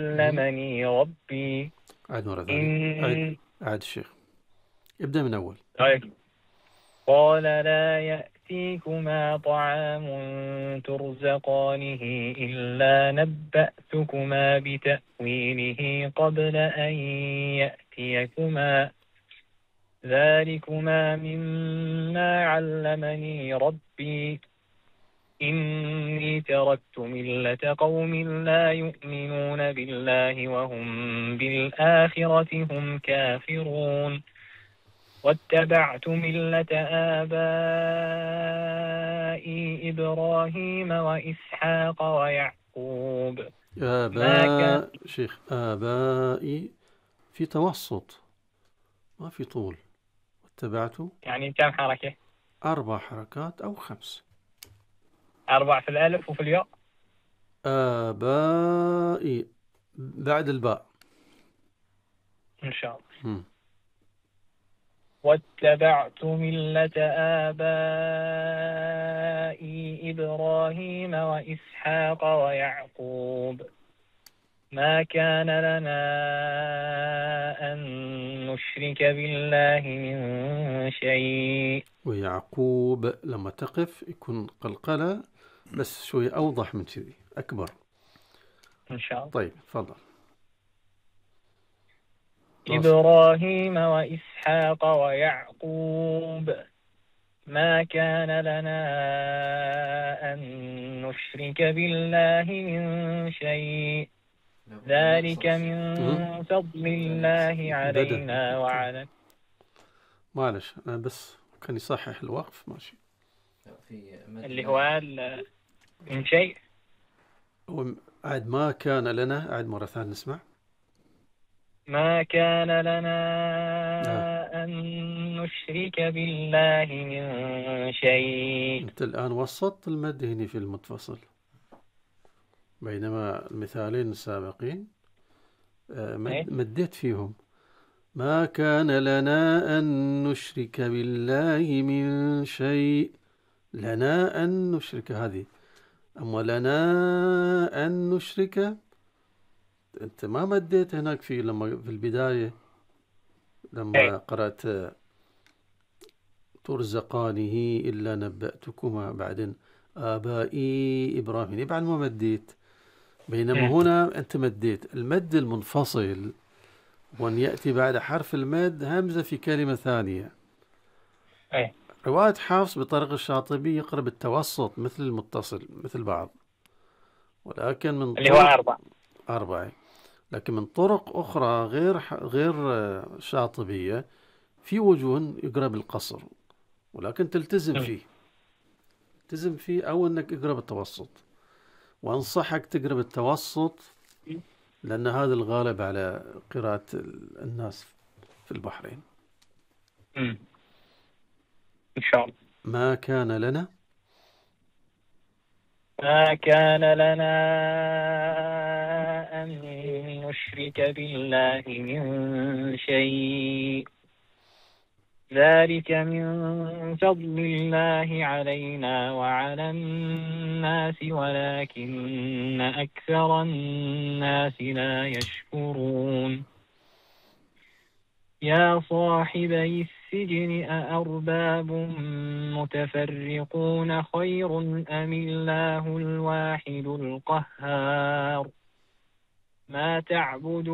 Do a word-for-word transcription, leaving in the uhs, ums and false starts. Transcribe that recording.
مم. علمني ربي. عاد مرة ثانية. عاد إن عاد الشيخ. ابدأ من أول. طيب. قال لا يأتيكما طعام ترزقانه إلا نبأتكما بتأويله قبل أن يأتيكما، ذلكما مما علمني ربي. إني تركت ملة قوم لا يؤمنون بالله وهم بالآخرة هم كافرون، واتبعت ملة آبائي إبراهيم وإسحاق ويعقوب. ما كان آباء شيخ آبائي في توسط، ما في طول. واتبعته يعني كم حركة؟ أربع حركات أو خمس. أربع في الألف وفي الياء. آبائي بعد الباء. إن شاء الله. مم. واتبعت ملة آبائي إبراهيم وإسحاق ويعقوب. ما كان لنا أن نشرك بالله من شيء. ويعقوب لما تقف يكون قلقلة، بس شوي أوضح من كذي، أكبر. إن شاء الله. طيب تفضل. واصل. إبراهيم وإسحاق ويعقوب. ما كان لنا أن نشرك بالله من شيء، لا بدأ ذلك نقص. مم. من فضل بدأ نقص. الله بدأ. علينا طيب وعلى. معلش أنا بس كان يصحح الوقف ماشي. لا في مد اللي ما. هو ال- من شيء. عاد ما كان لنا، عاد مرة ثانية نسمع. ما كان لنا آه. أن نشرك بالله من شيء. أنت الآن وسطت المد هنا في المتصل، بينما المثالين السابقين آه، إيه؟ مد مديت فيهم. ما كان لنا أن نشرك بالله من شيء. لنا أن نشرك هذه، أما لنا أن نشرك أنت ما مديت هناك في لما في البداية إيه. لما قرأت ترزقانه إلا نبأتكما بعدين آبائي إبراهيم بعد ما مديت. بينما مم. هنا أنت مديت المد المنفصل، وأن يأتي بعد حرف المد همزة في كلمة ثانية. إيه. رواية حفص بطريقة الشاطبي يقرأ بالتوسط مثل المتصل مثل بعض، ولكن من اللي هو طرق أربع. أربعة، لكن من طرق أخرى غير غير شاطبية في وجوه يقرأ بالقصر، ولكن تلتزم مم. فيه. تلتزم فيه أو أنك اقرأ بالتوسط، وأنصحك تقرأ بالتوسط لأن هذا الغالب على قراءة الناس في البحرين. مم. إن شاء الله. ما كان لنا. ما كان لنا أن نشرك بالله من شيء، ذلك من فضل الله علينا وعلى الناس ولكن أكثر الناس لا يشكرون. يا صاحبي السجن أأرباب متفرقون خير أم الله الواحد القهار. ما تعبدون